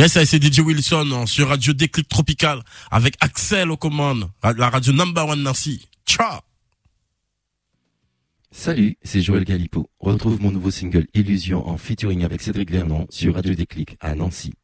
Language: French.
Yes, c'est DJ Wilson sur Radio Déclic Tropical avec Axel aux commandes, la radio number one Nancy. Ciao. Salut, c'est Joël Galipo. Retrouve mon nouveau single Illusion en featuring avec Cédric Vernon sur Radio Déclic à Nancy.